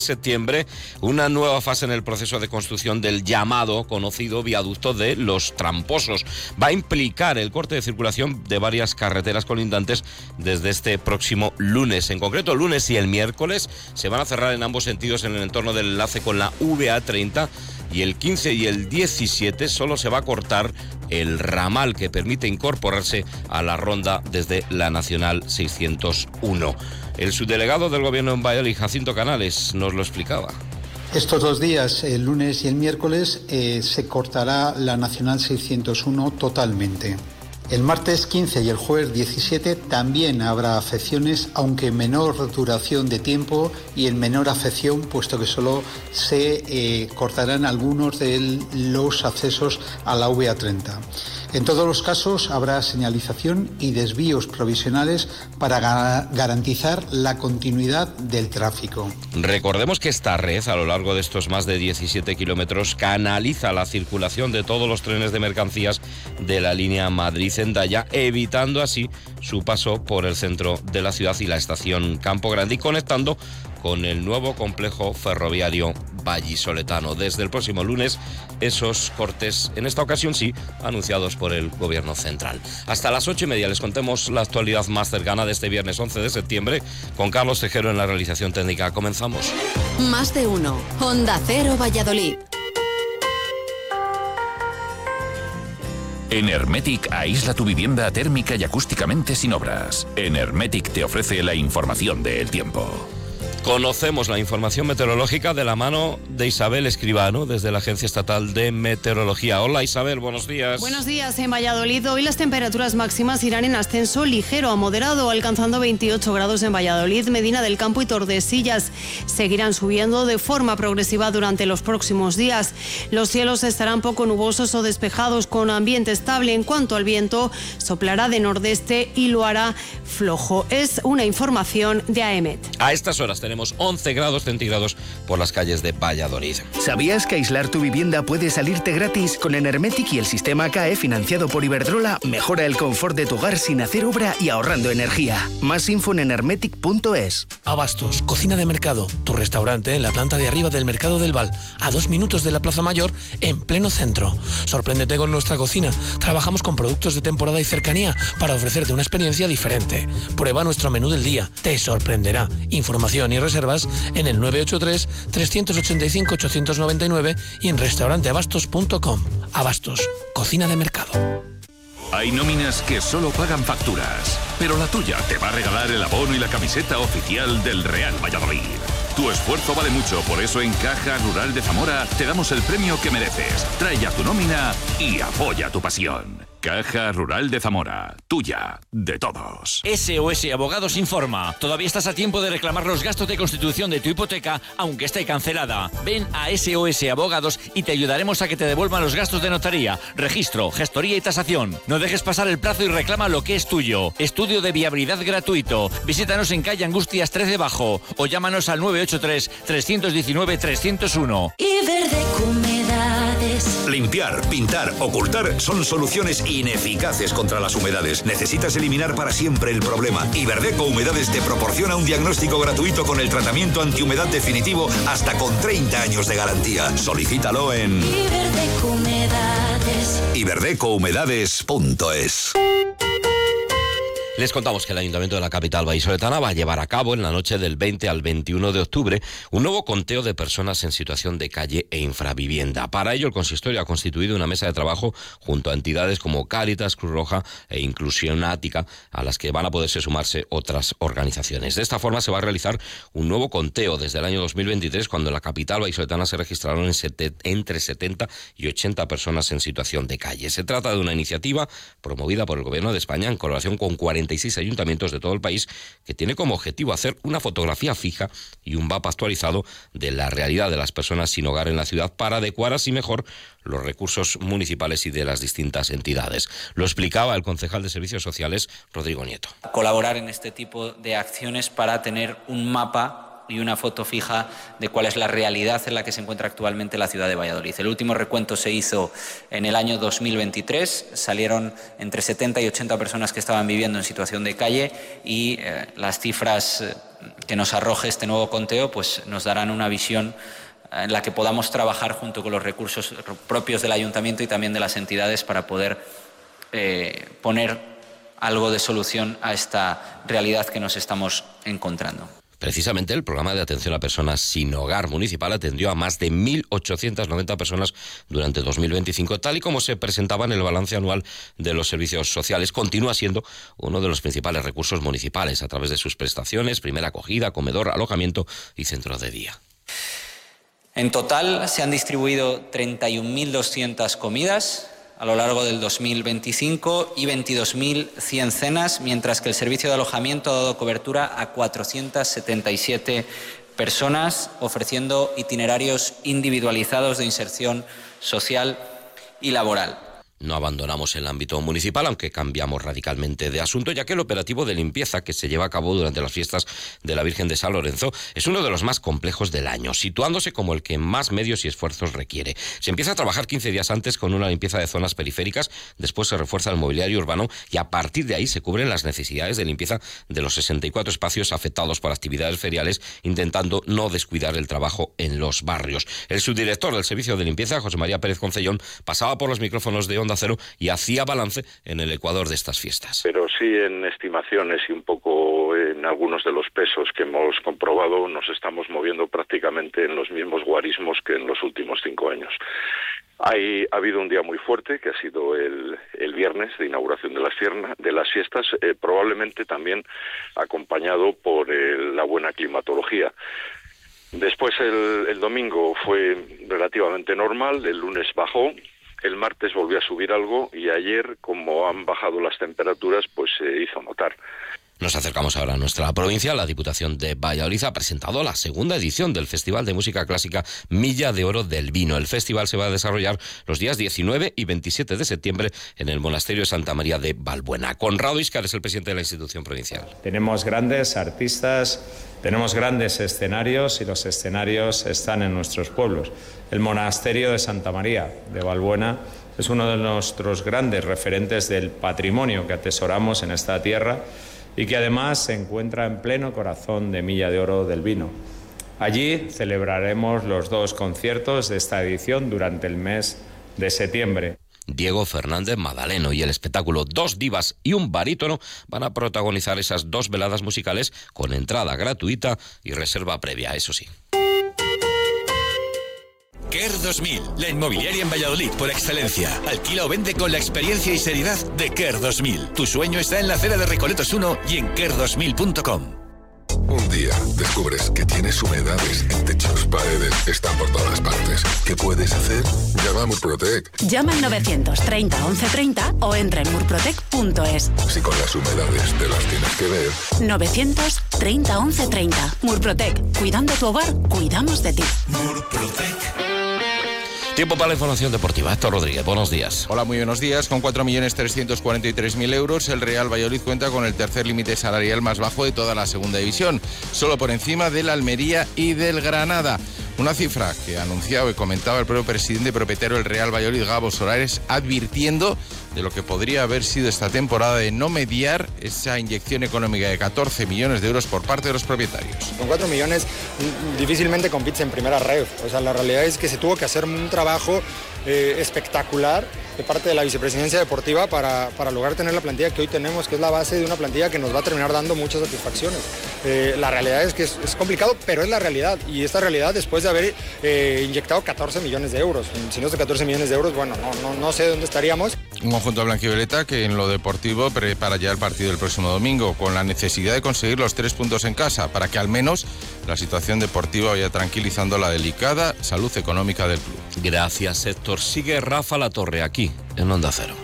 Septiembre, una nueva fase en el proceso de construcción del llamado conocido viaducto de Los Tramposos. Va a implicar el corte de circulación de varias carreteras colindantes desde este próximo lunes. En concreto, el lunes y el miércoles se van a cerrar en ambos sentidos en el entorno del enlace con la VA30, y el 15 y el 17 solo se va a cortar el ramal que permite incorporarse a la ronda desde la Nacional 601. El subdelegado del Gobierno en Valladolid, Jacinto Canales, nos lo explicaba. Estos 2 días, el lunes y el miércoles, se cortará la Nacional 601 totalmente. El martes 15 y el jueves 17 también habrá afecciones, aunque en menor duración de tiempo y en menor afección, puesto que solo se cortarán algunos de los accesos a la VA30. En todos los casos habrá señalización y desvíos provisionales para garantizar la continuidad del tráfico. Recordemos que esta red, a lo largo de estos más de 17 kilómetros, canaliza la circulación de todos los trenes de mercancías de la línea Madrid-Hendaya, evitando así su paso por el centro de la ciudad y la estación Campo Grande, y conectando con el nuevo complejo ferroviario vallisoletano. Desde el próximo lunes, esos cortes, en esta ocasión sí, anunciados por el Gobierno central. Hasta las 8:30 les contemos la actualidad más cercana de este viernes 11 de septiembre, con Carlos Tejero en la realización técnica. Comenzamos. Más de uno. Onda Cero Valladolid. En Hermetic aísla tu vivienda térmica y acústicamente sin obras. En Hermetic te ofrece la información del tiempo. Conocemos la información meteorológica de la mano de Isabel Escribano, desde la Agencia Estatal de Meteorología. Hola Isabel, buenos días. Buenos días. En Valladolid hoy las temperaturas máximas irán en ascenso ligero a moderado, alcanzando 28 grados en Valladolid, Medina del Campo y Tordesillas. Seguirán subiendo de forma progresiva durante los próximos días. Los cielos estarán poco nubosos o despejados, con ambiente estable. En cuanto al viento, soplará de nordeste y lo hará flojo. Es una información de AEMET. A estas horas tenemos 11 grados centígrados por las calles de Valladolid. ¿Sabías que aislar tu vivienda puede salirte gratis? Con Enermetic y el sistema CAE financiado por Iberdrola, mejora el confort de tu hogar sin hacer obra y ahorrando energía. Más info en enermetic.es. Abastos, cocina de mercado, tu restaurante en la planta de arriba del Mercado del Val, a 2 minutos de la Plaza Mayor, en pleno centro. Sorpréndete con nuestra cocina. Trabajamos con productos de temporada y cercanía para ofrecerte una experiencia diferente. Prueba nuestro menú del día, te sorprenderá. Información y reservas en el 983-385-899 y en restauranteabastos.com. Abastos, cocina de mercado. Hay nóminas que solo pagan facturas, pero la tuya te va a regalar el abono y la camiseta oficial del Real Valladolid. Tu esfuerzo vale mucho, por eso en Caja Rural de Zamora te damos el premio que mereces. Trae ya tu nómina y apoya tu pasión. Caja Rural de Zamora, tuya, de todos. SOS Abogados informa. Todavía estás a tiempo de reclamar los gastos de constitución de tu hipoteca, aunque esté cancelada. Ven a SOS Abogados y te ayudaremos a que te devuelvan los gastos de notaría, registro, gestoría y tasación. No dejes pasar el plazo y reclama lo que es tuyo. Estudio de viabilidad gratuito. Visítanos en calle Angustias 13 Bajo o llámanos al 983-319-301. Y Verde Humedades. Limpiar, pintar, ocultar son soluciones ineficaces contra las humedades. Necesitas eliminar para siempre el problema. Iberdeco Humedades te proporciona un diagnóstico gratuito con el tratamiento antihumedad definitivo hasta con 30 años de garantía. Solicítalo en Iberdeco Humedades. iberdecouhumedades.es. Les contamos que el Ayuntamiento de la capital vallisoletana va a llevar a cabo en la noche del 20 al 21 de octubre un nuevo conteo de personas en situación de calle e infravivienda. Para ello, el consistorio ha constituido una mesa de trabajo junto a entidades como Cáritas, Cruz Roja e Inclusión Ática, a las que van a poderse sumarse otras organizaciones. De esta forma se va a realizar un nuevo conteo desde el año 2023, cuando en la capital vallisoletana se registraron entre 70 y 80 personas en situación de calle. Se trata de una iniciativa promovida por el Gobierno de España en colaboración con 46 ayuntamientos de todo el país, que tiene como objetivo hacer una fotografía fija y un mapa actualizado de la realidad de las personas sin hogar en la ciudad, para adecuar así mejor los recursos municipales y de las distintas entidades. Lo explicaba el concejal de Servicios Sociales, Rodrigo Nieto. Colaborar en este tipo de acciones para tener un mapa y una foto fija de cuál es la realidad en la que se encuentra actualmente la ciudad de Valladolid. El último recuento se hizo en el año 2023, salieron entre 70 y 80 personas que estaban viviendo en situación de calle y las cifras que nos arroje este nuevo conteo pues nos darán una visión en la que podamos trabajar junto con los recursos propios del ayuntamiento y también de las entidades para poder poner algo de solución a esta realidad que nos estamos encontrando. Precisamente el programa de atención a personas sin hogar municipal atendió a más de 1.890 personas durante 2025, tal y como se presentaba en el balance anual de los servicios sociales. Continúa siendo uno de los principales recursos municipales a través de sus prestaciones, primera acogida, comedor, alojamiento y centro de día. En total se han distribuido 31.200 comidas a lo largo del 2025 y 22.100 cenas, mientras que el servicio de alojamiento ha dado cobertura a 477 personas, ofreciendo itinerarios individualizados de inserción social y laboral. No abandonamos el ámbito municipal, aunque cambiamos radicalmente de asunto, ya que el operativo de limpieza que se lleva a cabo durante las fiestas de la Virgen de San Lorenzo es uno de los más complejos del año, situándose como el que más medios y esfuerzos requiere. Se empieza a trabajar 15 días antes con una limpieza de zonas periféricas, después se refuerza el mobiliario urbano y a partir de ahí se cubren las necesidades de limpieza de los 64 espacios afectados por actividades feriales, intentando no descuidar el trabajo en los barrios. El subdirector del servicio de limpieza, José María Pérez Concellón, pasaba por los micrófonos de Onda Cero y hacía balance en el Ecuador de estas fiestas. Pero sí en estimaciones y un poco en algunos de los pesos que hemos comprobado nos estamos moviendo prácticamente en los mismos guarismos que en los últimos 5 años. Ha habido un día muy fuerte que ha sido el viernes de inauguración de las fiestas, probablemente también acompañado por la buena climatología. Después el domingo fue relativamente normal, el lunes bajó. El martes volvió a subir algo y ayer, como han bajado las temperaturas, pues se hizo notar. Nos acercamos ahora a nuestra provincia. La Diputación de Valladolid ha presentado la segunda edición del Festival de Música Clásica Milla de Oro del Vino. El festival se va a desarrollar los días 19 y 27 de septiembre en el Monasterio de Santa María de Valbuena. Conrado Íscar es el presidente de la institución provincial. Tenemos grandes artistas, tenemos grandes escenarios y los escenarios están en nuestros pueblos. El Monasterio de Santa María de Valbuena es uno de nuestros grandes referentes del patrimonio que atesoramos en esta tierra y que además se encuentra en pleno corazón de Milla de Oro del Vino. Allí celebraremos los 2 conciertos de esta edición durante el mes de septiembre. Diego Fernández Madaleno y el espectáculo 2 divas y un barítono van a protagonizar esas 2 veladas musicales con entrada gratuita y reserva previa, eso sí. Care 2000, la inmobiliaria en Valladolid por excelencia. Alquila o vende con la experiencia y seriedad de Care 2000. Tu sueño está en la acera de Recoletos 1 y en care2000.com. Un día descubres que tienes humedades en techos, paredes, están por todas partes. ¿Qué puedes hacer? Llama a Murprotec. Llama al 930 1130 o entra en murprotec.es. Si con las humedades te las tienes que ver. 930 1130. Murprotec. Cuidando tu hogar, cuidamos de ti. Murprotec. Tiempo para la información deportiva. Héctor Rodríguez, buenos días. Hola, muy buenos días. Con 4.343.000 euros, el Real Valladolid cuenta con el tercer límite salarial más bajo de toda la segunda división, solo por encima del Almería y del Granada. Una cifra que anunciaba y comentaba el propio presidente propietario del Real Valladolid, Gabo Solares, advirtiendo de lo que podría haber sido esta temporada de no mediar esa inyección económica de 14 millones de euros por parte de los propietarios. Con 4 millones difícilmente compites en primera red. O sea, la realidad es que se tuvo que hacer un trabajo espectacular de parte de la vicepresidencia deportiva para lograr tener la plantilla que hoy tenemos, que es la base de una plantilla que nos va a terminar dando muchas satisfacciones. La realidad es que es complicado, pero es la realidad, y esta realidad después de haber inyectado 14 millones de euros. Si no es de 14 millones de euros, bueno, no sé dónde estaríamos. Un conjunto blanquivioleta que en lo deportivo prepara ya el partido del próximo domingo, con la necesidad de conseguir los 3 puntos en casa, para que al menos la situación deportiva vaya tranquilizando la delicada salud económica del club. Gracias, Héctor. Sigue Rafa Latorre aquí, en Onda Cero.